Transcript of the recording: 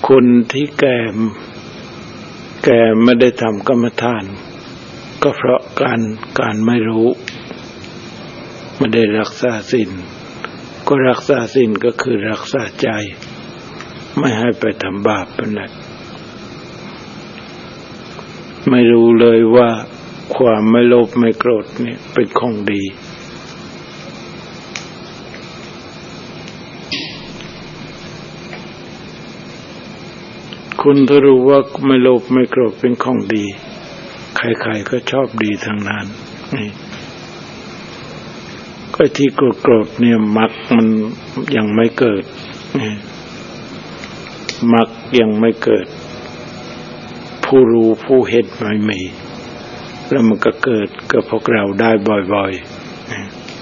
คนที่แก่ไม่ได้ทำกรรมฐานก็เพราะการไม่รู้ไม่ได้รักษาศีลก็รักษาศีลก็คือรักษาใจไม่ให้ไปทำบาปนั่นแหละไม่รู้เลยว่าความไม่โลภไม่โกรธเนี่ยเป็นของดีคุณถ้ารู้ว่าไม่โลภไม่โกรธเป็นของดีใครๆก็ชอบดีทั้งนั้นนี่ก็ที่โกรธเนี่ยมรรคมันยังไม่เกิดมรรคยังไม่เกิดผู้รู้ผู้เห็นไม่มีแล้วมันก็เกิดกับพวกเราได้บ่อยๆ